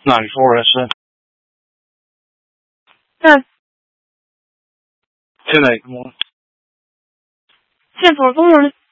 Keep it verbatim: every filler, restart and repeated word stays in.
那你说我是？ 那现在我现在中文